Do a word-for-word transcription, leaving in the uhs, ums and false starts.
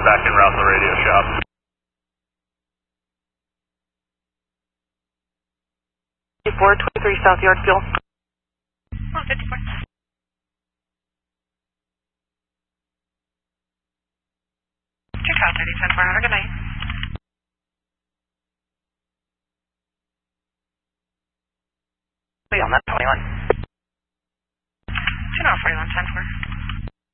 back in route to the radio shop. four twenty-three South Yard Fuel. one fifty-four. two twelve thirty, ten four, have a good night. Wait on that twenty-one. two forty-one, ten four.